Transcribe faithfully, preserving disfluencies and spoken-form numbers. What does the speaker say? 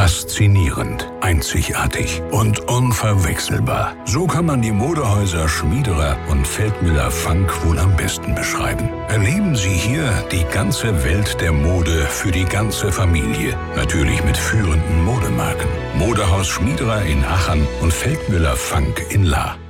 Faszinierend, einzigartig und unverwechselbar. So kann man die Modehäuser Schmiederer und Feldmüller-Funke wohl am besten beschreiben. Erleben Sie hier die ganze Welt der Mode für die ganze Familie. Natürlich mit führenden Modemarken. Modehaus Schmiederer in Aachen und Feldmüller-Funke in Lahr.